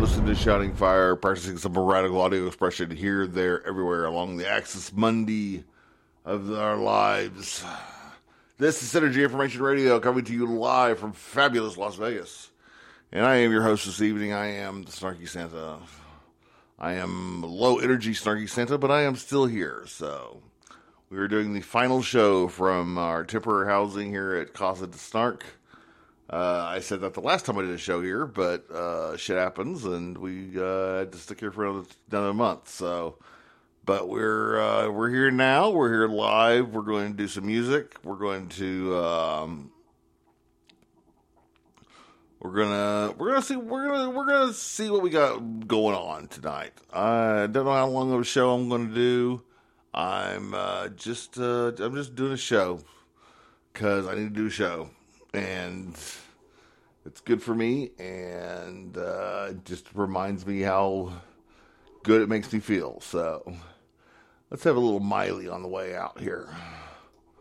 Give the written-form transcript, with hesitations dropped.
listening to Shouting Fire, practicing some radical audio expression here, there, everywhere along the Axis Mundi of our lives. This is Synergy Information Radio coming to you live from fabulous Las Vegas. And I am your host this evening. I am the Snarky Santa. I am low energy Snarky Santa, but I am still here. So we are doing the final show from our temporary housing here at Casa de Snark. I said that the last time I did a show here, but shit happens, and we had to stick here for another month. So, but we're here now. We're here live. We're going to do some music. We're gonna see what we got going on tonight. I don't know how long of a show I'm going to do. I'm just doing a show because I need to do a show. And it's good for me, and it just reminds me how good it makes me feel. So let's have a little Miley on the way out here.